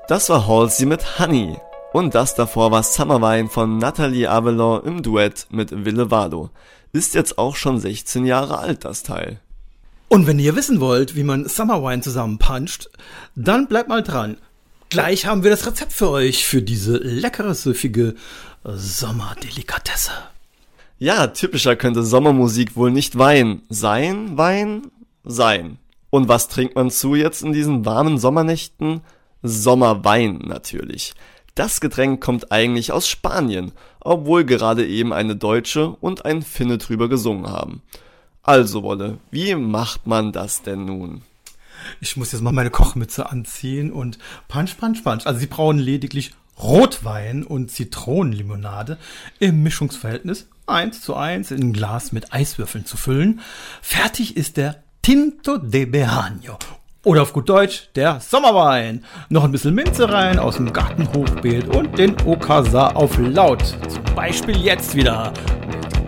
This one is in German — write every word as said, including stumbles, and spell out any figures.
Das war Halsey mit Honey. Und das davor war Summer Wine von Nathalie Avalon im Duett mit Ville Valo. Ist jetzt auch schon sechzehn Jahre alt, das Teil. Und wenn ihr wissen wollt, wie man Summer Wine zusammenpuncht, dann bleibt mal dran. Gleich haben wir das Rezept für euch für diese leckere, süffige Sommerdelikatesse. Ja, typischer könnte Sommermusik wohl nicht Wein sein, Wein sein. Und was trinkt man zu jetzt in diesen warmen Sommernächten? Sommerwein natürlich. Das Getränk kommt eigentlich aus Spanien, obwohl gerade eben eine Deutsche und ein Finne drüber gesungen haben. Also Wolle, wie macht man das denn nun? Ich muss jetzt mal meine Kochmütze anziehen und punch, punch, punch. Also sie brauchen lediglich Rotwein und Zitronenlimonade im Mischungsverhältnis eins zu eins in ein Glas mit Eiswürfeln zu füllen. Fertig ist der Tinto de Verano. Oder auf gut Deutsch, der Sommerwein. Noch ein bisschen Minze rein aus dem Gartenhochbeet und den Okasa auf laut. Zum Beispiel jetzt wieder